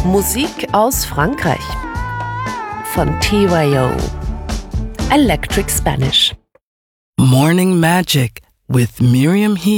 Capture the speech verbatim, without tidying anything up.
Musik aus Frankreich von T Y O. Electric Spanish. Morning Magic with Miriam He.